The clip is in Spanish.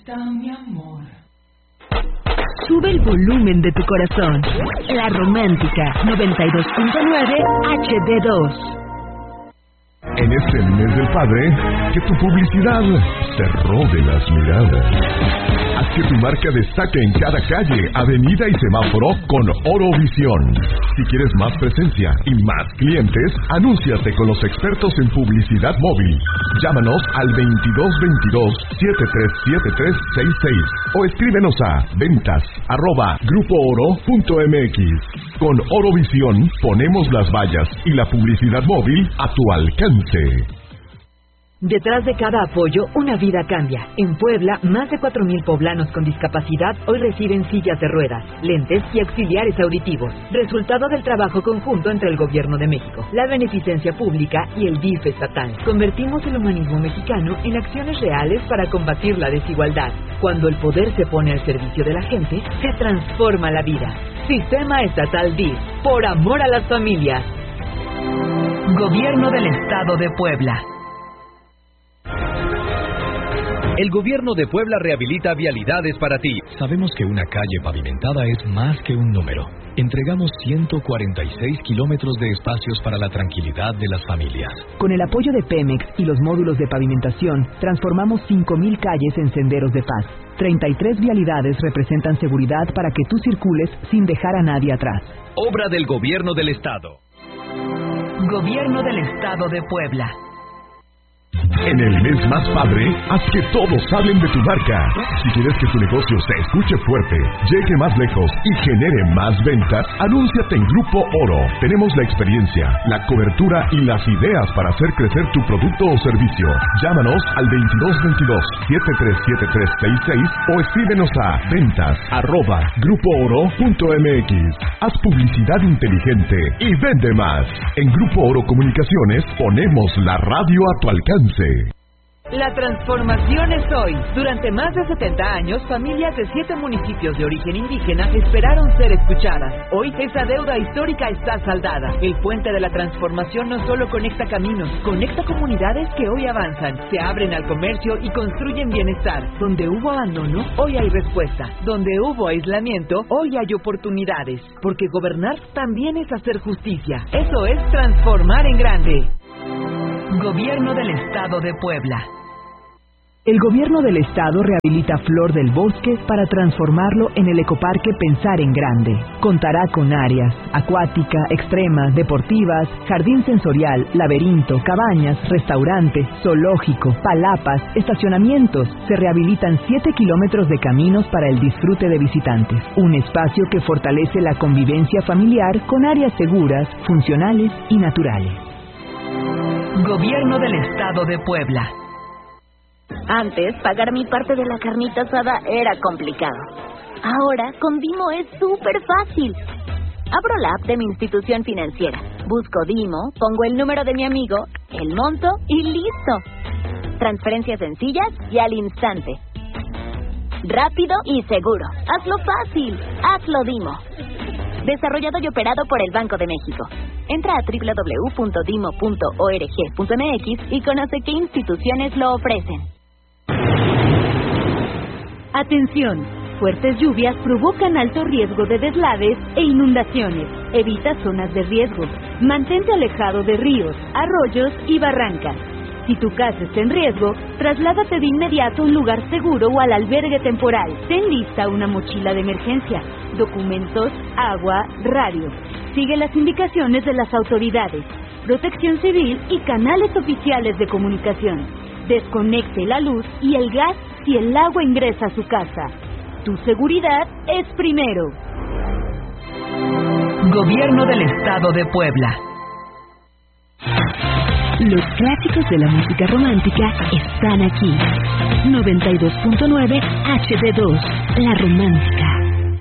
está mi amor? Sube el volumen de tu corazón. La Romántica 92.9 HD2. En este mes del Padre, que tu publicidad te robe las miradas. Haz que tu marca destaque en cada calle, avenida y semáforo con Orovisión. Si quieres más presencia y más clientes, anúnciate con los expertos en publicidad móvil. Llámanos al 2222-737366 o escríbenos a ventas@grupooro.mx. Con Orovisión ponemos las vallas y la publicidad móvil a tu alcance. Detrás de cada apoyo, una vida cambia. En Puebla, más de 4,000 poblanos con discapacidad hoy reciben sillas de ruedas, lentes y auxiliares auditivos. Resultado del trabajo conjunto entre el Gobierno de México, la Beneficencia Pública y el DIF estatal. Convertimos el humanismo mexicano en acciones reales para combatir la desigualdad. Cuando el poder se pone al servicio de la gente, se transforma la vida. Sistema Estatal DIF. Por amor a las familias. Gobierno del Estado de Puebla. El Gobierno de Puebla rehabilita vialidades para ti. Sabemos que una calle pavimentada es más que un número. Entregamos 146 kilómetros de espacios para la tranquilidad de las familias. Con el apoyo de Pemex y los módulos de pavimentación, transformamos 5,000 calles en senderos de paz. 33 vialidades representan seguridad para que tú circules sin dejar a nadie atrás. Obra del Gobierno del Estado. Gobierno del Estado de Puebla. En el mes más padre, haz que todos hablen de tu marca. Si quieres que tu negocio se escuche fuerte, llegue más lejos y genere más ventas, anúnciate en Grupo Oro. Tenemos la experiencia, la cobertura y las ideas para hacer crecer tu producto o servicio. Llámanos al 2222-737366 o escríbenos a ventas@grupooro.mx. Haz publicidad inteligente y vende más. En Grupo Oro Comunicaciones ponemos la radio a tu alcance. La transformación es hoy. Durante más de 70 años, familias de 7 municipios de origen indígena esperaron ser escuchadas. Hoy, esa deuda histórica está saldada. El puente de la transformación no solo conecta caminos, conecta comunidades que hoy avanzan, se abren al comercio y construyen bienestar. Donde hubo abandono, hoy hay respuesta. Donde hubo aislamiento, hoy hay oportunidades. Porque gobernar también es hacer justicia. Eso es transformar en grande. Gobierno del Estado de Puebla. El Gobierno del Estado rehabilita Flor del Bosque para transformarlo en el ecoparque Pensar en Grande. Contará con áreas acuática, extrema, deportivas, jardín sensorial, laberinto, cabañas, restaurante, zoológico, palapas, estacionamientos. Se rehabilitan 7 kilómetros de caminos para el disfrute de visitantes. Un espacio que fortalece la convivencia familiar con áreas seguras, funcionales y naturales. Gobierno del Estado de Puebla. Antes, pagar mi parte de la carnita asada era complicado. Ahora, con Dimo es súper fácil. Abro la app de mi institución financiera, busco Dimo, pongo el número de mi amigo, el monto y listo. Transferencias sencillas y al instante. Rápido y seguro. Hazlo fácil. Hazlo Dimo. Desarrollado y operado por el Banco de México. Entra a www.dimo.org.mx y conoce qué instituciones lo ofrecen. Atención, fuertes lluvias provocan alto riesgo de deslaves e inundaciones. Evita zonas de riesgo. Mantente alejado de ríos, arroyos y barrancas. Si tu casa está en riesgo, trasládate de inmediato a un lugar seguro o al albergue temporal. Ten lista una mochila de emergencia, documentos, agua, radio. Sigue las indicaciones de las autoridades, Protección Civil y canales oficiales de comunicación. Desconecte la luz y el gas si el agua ingresa a su casa. Tu seguridad es primero. Gobierno del Estado de Puebla. Los clásicos de la música romántica están aquí. 92.9 HD2, La Romántica.